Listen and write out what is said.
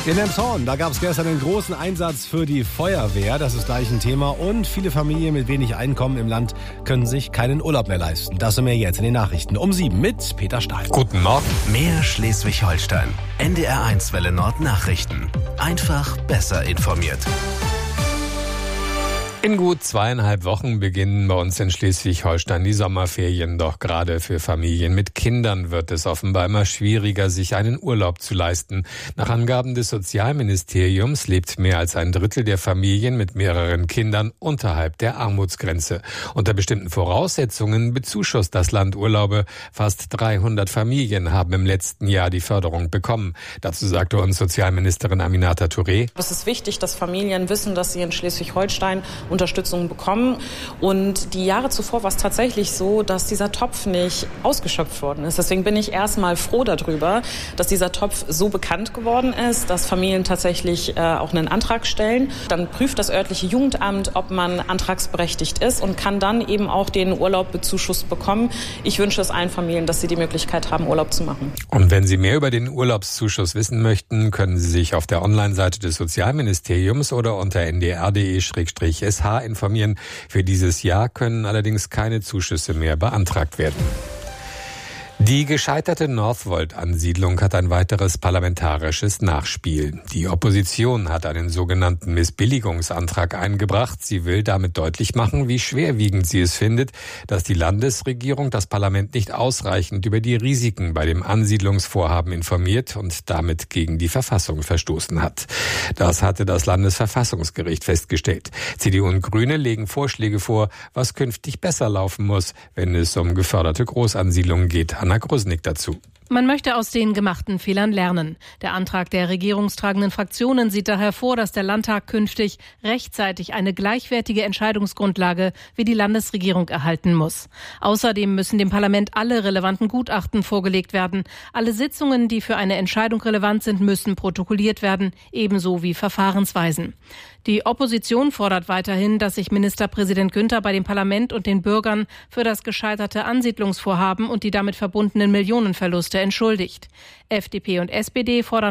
In Elmshorn, da gab es gestern einen großen Einsatz für die Feuerwehr. Das ist gleich ein Thema. Und viele Familien mit wenig Einkommen im Land können sich keinen Urlaub mehr leisten. Das und mehr jetzt in den Nachrichten. Um 7 mit Peter Stahl. Guten Morgen. Mehr Schleswig-Holstein. NDR1 Welle Nord Nachrichten. Einfach besser informiert. In gut 2,5 Wochen beginnen bei uns in Schleswig-Holstein die Sommerferien. Doch gerade für Familien mit Kindern wird es offenbar immer schwieriger, sich einen Urlaub zu leisten. Nach Angaben des Sozialministeriums lebt mehr als ein Drittel der Familien mit mehreren Kindern unterhalb der Armutsgrenze. Unter bestimmten Voraussetzungen bezuschusst das Land Urlaube. Fast 300 Familien haben im letzten Jahr die Förderung bekommen. Dazu sagte uns Sozialministerin Aminata Touré: Es ist wichtig, dass Familien wissen, dass sie in Schleswig-Holstein Unterstützung bekommen. Und die Jahre zuvor war es tatsächlich so, dass dieser Topf nicht ausgeschöpft worden ist. Deswegen bin ich erstmal froh darüber, dass dieser Topf so bekannt geworden ist, dass Familien tatsächlich auch einen Antrag stellen. Dann prüft das örtliche Jugendamt, ob man antragsberechtigt ist und kann dann eben auch den Urlaub bezuschusst bekommen. Ich wünsche es allen Familien, dass sie die Möglichkeit haben, Urlaub zu machen. Und wenn Sie mehr über den Urlaubszuschuss wissen möchten, können Sie sich auf der Online-Seite des Sozialministeriums oder unter ndr.de/sh informieren. Für dieses Jahr können allerdings keine Zuschüsse mehr beantragt werden. Die gescheiterte Northvolt-Ansiedlung hat ein weiteres parlamentarisches Nachspiel. Die Opposition hat einen sogenannten Missbilligungsantrag eingebracht. Sie will damit deutlich machen, wie schwerwiegend sie es findet, dass die Landesregierung das Parlament nicht ausreichend über die Risiken bei dem Ansiedlungsvorhaben informiert und damit gegen die Verfassung verstoßen hat. Das hatte das Landesverfassungsgericht festgestellt. CDU und Grüne legen Vorschläge vor, was künftig besser laufen muss, wenn es um geförderte Großansiedlungen geht. Anna Grusnick dazu. Man möchte aus den gemachten Fehlern lernen. Der Antrag der regierungstragenden Fraktionen sieht daher vor, dass der Landtag künftig rechtzeitig eine gleichwertige Entscheidungsgrundlage wie die Landesregierung erhalten muss. Außerdem müssen dem Parlament alle relevanten Gutachten vorgelegt werden. Alle Sitzungen, die für eine Entscheidung relevant sind, müssen protokolliert werden, ebenso wie Verfahrensweisen. Die Opposition fordert weiterhin, dass sich Ministerpräsident Günther bei dem Parlament und den Bürgern für das gescheiterte Ansiedlungsvorhaben und die damit verbundenen Millionenverluste entschuldigt. FDP und SPD fordern